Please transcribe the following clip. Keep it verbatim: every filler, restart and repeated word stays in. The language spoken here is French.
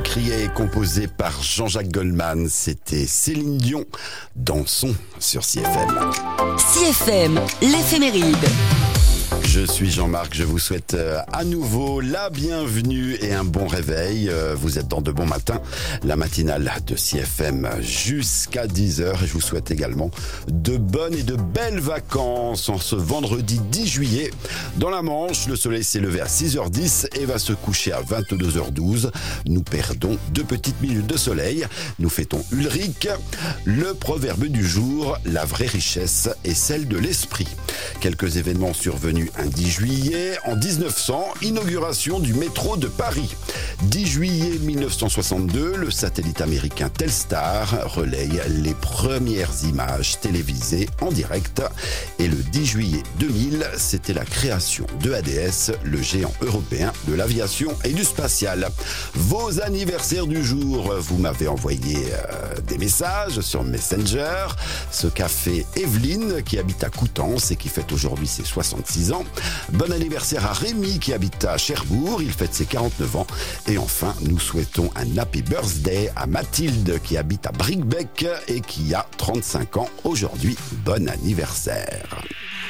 écrit et composé par Jean-Jacques Goldman. C'était Céline Dion, Dansons sur C F M. C F M, l'éphéméride. Je suis Jean-Marc, je vous souhaite à nouveau la bienvenue et un bon réveil. Vous êtes dans De Bon Matin, la matinale de C F M jusqu'à dix heures. Et je vous souhaite également de bonnes et de belles vacances en ce vendredi dix juillet. Dans la Manche, le soleil s'est levé à six heures dix et va se coucher à vingt-deux heures douze. Nous perdons deux petites minutes de soleil. Nous fêtons Ulrich. Le proverbe du jour, la vraie richesse est celle de l'esprit. Quelques événements survenus un dix juillet. En dix-neuf cents, inauguration du métro de Paris. dix juillet mille neuf cent soixante-deux, le satellite américain Telstar relaye les premières images télévisées en direct. Et le dix juillet deux mille, c'était la création de A D S, le géant européen de l'aviation et du spatial. Vos anniversaires du jour, vous m'avez envoyé euh, des messages sur Messenger. Ce qu'a fait Evelyne, qui habite à Coutances et qui fête aujourd'hui ses soixante-six ans. Bon anniversaire à Rémi qui habite à Cherbourg, il fête ses quarante-neuf ans. Et enfin, nous souhaitons un happy birthday à Mathilde qui habite à Bricbec et qui a trente-cinq ans aujourd'hui. Bon anniversaire.